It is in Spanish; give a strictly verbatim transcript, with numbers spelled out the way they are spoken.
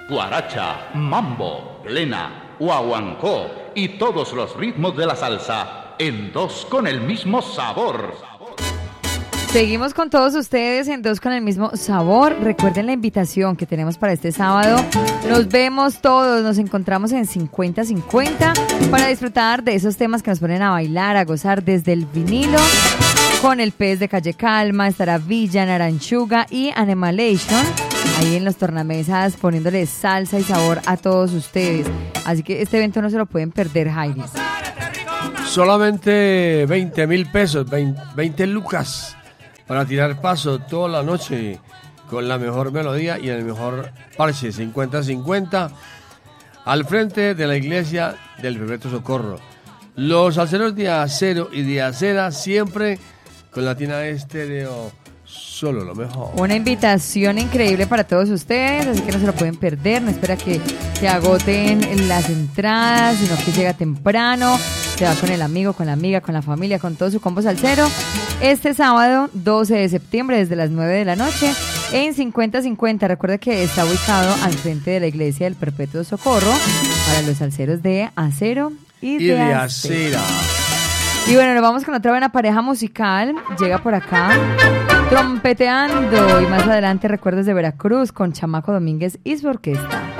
guaracha, mambo, plena, guaguancó y todos los ritmos de la salsa en dos con el mismo sabor. Seguimos con todos ustedes en Dos con el mismo sabor. Recuerden la invitación que tenemos para este sábado. Nos vemos todos, nos encontramos en cincuenta cincuenta para disfrutar de esos temas que nos ponen a bailar, a gozar desde el vinilo. Con el Pez de Calle Calma, estará Villa, Naranchuga y Animalation ahí en los tornamesas poniéndole salsa y sabor a todos ustedes. Así que este evento no se lo pueden perder, Jairi. Solamente veinte mil pesos, veinte lucas para tirar paso toda la noche con la mejor melodía y el mejor parche, cincuenta cincuenta, al frente de la iglesia del Perpetuo Socorro. Los salseros de acero y de acera siempre con Latina Estéreo, solo lo mejor. Una invitación increíble para todos ustedes, así que no se lo pueden perder. No espera que se agoten las entradas, sino que llega temprano, se va con el amigo, con la amiga, con la familia, con todo su combo salsero. Este sábado, doce de septiembre, desde las nueve de la noche, en cincuenta cincuenta. Recuerda que está ubicado al frente de la iglesia del Perpetuo Socorro para los salseros de acero y, y de, de acera. acera. Y bueno, nos vamos con otra buena pareja musical. Llega por acá trompeteando, y más adelante recuerdos de Veracruz con Chamaco Domínguez y su orquesta.